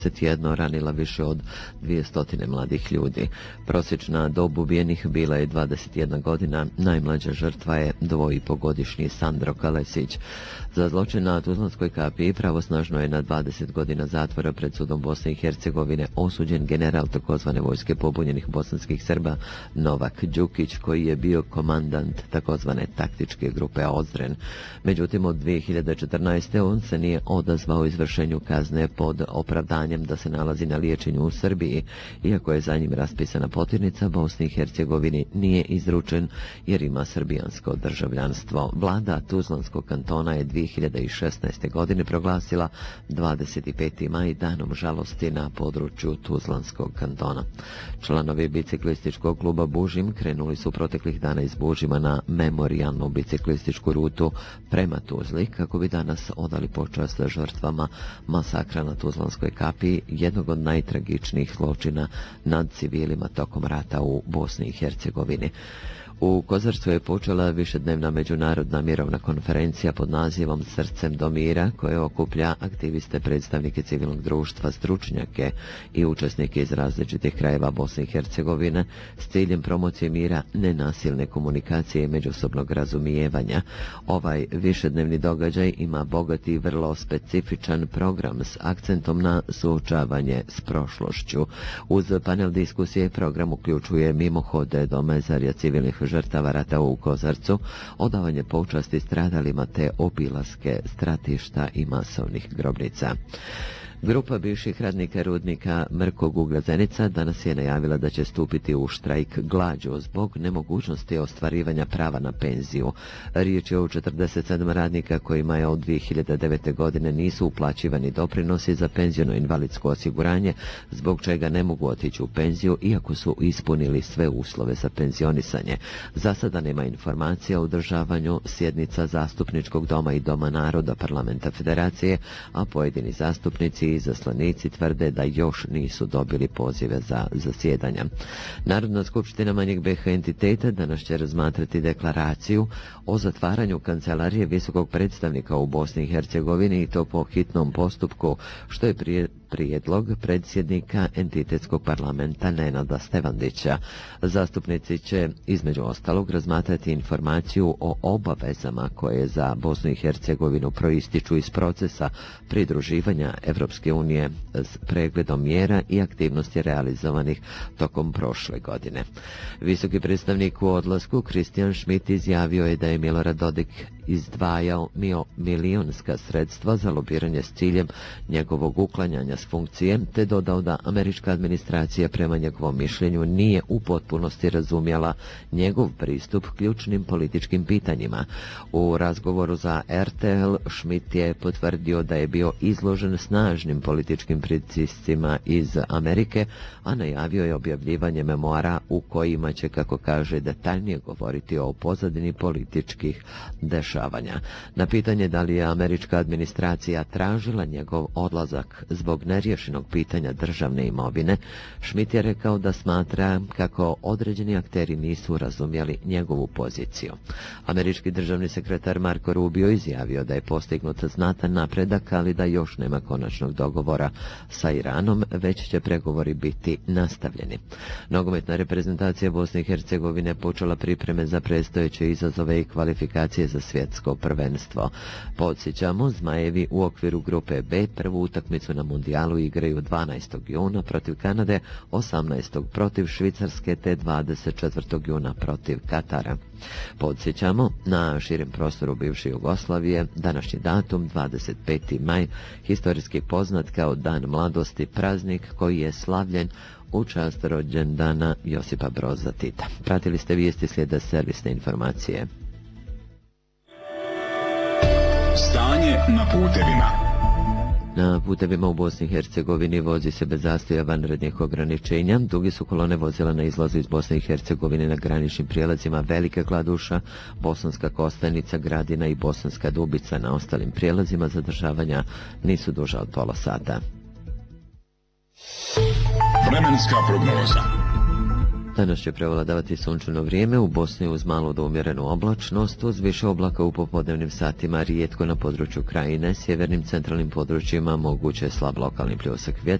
jedno ranila više od 200 mladih ljudi. Prosječna dob ubijenih bila je 21 godina, najmlađa žrtva je 2,5-godišnji Sandro Kalesić. Za zločin na Tuzlanskoj kapiji pravosnažno je na 20 godina zatvora pred sudom Bosne i Hercegovine osuđen general takozvane vojske pobunjenih bosanskih Srba Novak Đukić, koji je bio komandant takozvane taktičke grupe Ozren. Međutim, od 2014. on se nije odazvao izvršenju kazne pod opravdanjem da se nalazi na liječenju u Srbiji, iako je za njim raspisana potirnica. Bosni i Hercegovini nije izručen jer ima srbijansko državljanstvo. Vlada Tuzlanskog kantona je 2016. godine proglasila 25. maj danom žalosti na području Tuzlanskog kantona. Članovi biciklističkog kluba Bužim krenuli su proteklih dana iz Bužima na memorijalnu biciklističku rutu prema Tuzli kako bi danas odali počast žrtvama masakra na Tuzlanskoj kapiji, jednog od najtragičnijih zločina nad civilima tokom rata u Bosni i Hercegovini. U Kozarcu je počela višednevna međunarodna mirovna konferencija pod nazivom Srcem do mira, koja okuplja aktiviste, predstavnike civilnog društva, stručnjake i učesnike iz različitih krajeva Bosne i Hercegovine s ciljem promocije mira, nenasilne komunikacije i međusobnog razumijevanja. Ovaj višednevni događaj ima bogat i vrlo specifičan program s akcentom na suočavanje s prošlošću. Uz panel diskusije program uključuje mimohode do mezarja civilnih žrtava rata u Kozarcu, odavanje počasti stradalima te obilaske stratišta i masovnih grobnica. Grupa bivših radnika rudnika Mrkog uglja Zenica danas je najavila da će stupiti u štrajk glađu zbog nemogućnosti ostvarivanja prava na penziju. Riječ je o 47 radnika kojima je od 2009. godine nisu uplaćivani doprinosi za penziono invalidsko osiguranje, zbog čega ne mogu otići u penziju iako su ispunili sve uslove za penzionisanje. Za sada nema informacija o održavanju sjednica Zastupničkog doma i Doma naroda Parlamenta Federacije, a pojedini zastupnici i izaslanici tvrde da još nisu dobili pozive za zasjedanja. Narodna skupština manjeg BiH entiteta danas će razmatrati deklaraciju o zatvaranju kancelarije visokog predstavnika u Bosni i Hercegovini i to po hitnom postupku, što je prijedlog predsjednika entitetskog parlamenta Nenada Stevandića. Zastupnici će između ostalog razmatrati informaciju o obavezama koje za Bosnu i Hercegovinu proističu iz procesa pridruživanja Evropske unije s pregledom mjera i aktivnosti realizovanih tokom prošle godine. Visoki predstavnik u odlasku Kristijan Schmidt izjavio je da je Milorad Dodik izdvajao milionska sredstva za lobiranje s ciljem njegovog uklanjanja s funkcije, te dodao da američka administracija prema njegovom mišljenju nije u potpunosti razumjela njegov pristup ključnim političkim pitanjima. U razgovoru za RTL Schmidt je potvrdio da je bio izložen snažnim političkim pritiscima iz Amerike, a najavio je objavljivanje memoara u kojima će, kako kaže, detaljnije govoriti o pozadini političkih dešavanja. Na pitanje da li je američka administracija tražila njegov odlazak zbog neriješenog pitanja državne imovine, Schmidt je rekao da smatra kako određeni akteri nisu razumjeli njegovu poziciju. Američki državni sekretar Marco Rubio izjavio da je postignut znatan napredak, ali da još nema konačnog dogovora sa Iranom, već će pregovori biti nastavljeni. Nogometna reprezentacija Bosne i Hercegovine počela pripreme za predstojeće izazove i kvalifikacije za svjetsko prvenstvo. Podsjećamo, Zmajevi u okviru grupe B prvu utakmicu na mundijalu igraju 12. juna protiv Kanade, 18. protiv Švicarske te 24. juna protiv Katara. Podsjećamo, na širem prostoru bivše Jugoslavije današnji datum 25. maj historijski poznat kao Dan mladosti, praznik koji je slavljen u čast rođendana Josipa Broza Tita. Pratili ste vijesti, slijede servisne informacije. Stanje na putevima. Na putevima u Bosni i Hercegovini vozi se bez zastoja vanrednih ograničenja. Dugi su kolone vozila na izlazu iz Bosne i Hercegovine na graničnim prijelazima Velika Kladuša, Bosanska Kostajnica, Gradina i Bosanska Dubica. Na ostalim prijelazima zadržavanja nisu duža od pola sata. Vremenska prognoza. Danas će prevladavati sunčano vrijeme, u Bosni uz malu do umjerenu oblačnost, uz više oblaka u popodnevnim satima, rijetko na području krajine, sjevernim centralnim područjima moguće slab lokalni pljusak vjetra.